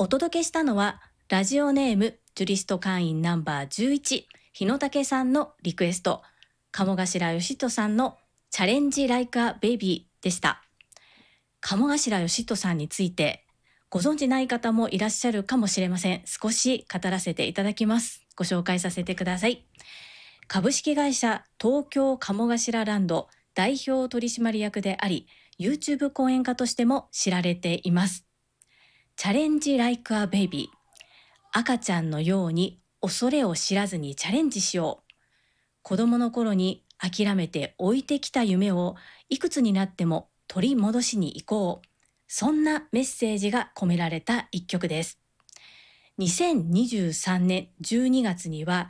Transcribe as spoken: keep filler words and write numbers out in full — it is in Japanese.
お届けしたのはラジオネームジュリスト会員ナンバーじゅういち日野武さんのリクエスト、鴨頭義人さんのチャレンジライクアベイビーでした。鴨頭義人さんについてご存じない方もいらっしゃるかもしれません。少し語らせていただきます。ご紹介させてください。株式会社東京鴨頭ランド代表取締役であり、 YouTube 講演家としても知られています。チャレンジライクアベイビー、赤ちゃんのように恐れを知らずにチャレンジしよう。子供の頃に諦めて置いてきた夢をいくつになっても取り戻しに行こう。そんなメッセージが込められた一曲です。にせんにじゅうさんねんじゅうにがつには